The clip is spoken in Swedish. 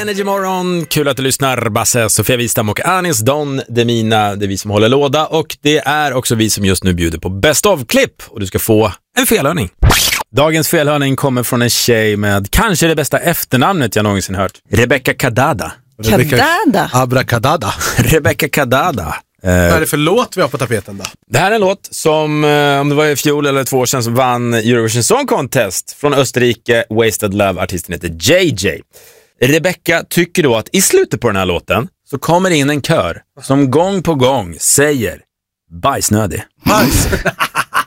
Energy Morgon, kul att du lyssnar. Basse, Sofia Wistam och Anis Don Demina, det är vi som håller låda. Och det är också vi som just nu bjuder på Best of-klipp. Och du ska få en felhörning. Dagens felhörning kommer från en tjej med kanske det bästa efternamnet jag någonsin hört. Rebecca Kadada. Abrakadada. Rebecca Kadada. Vad är det för låt vi har på tapeten då? Det här är en låt som, om det var i fjol eller 2 år sedan, som vann Eurovision Song Contest från Österrike. Wasted Love, artisten heter JJ. Rebecca tycker då att i slutet på den här låten så kommer in en kör som gång på gång säger bajsnödig. Bajs.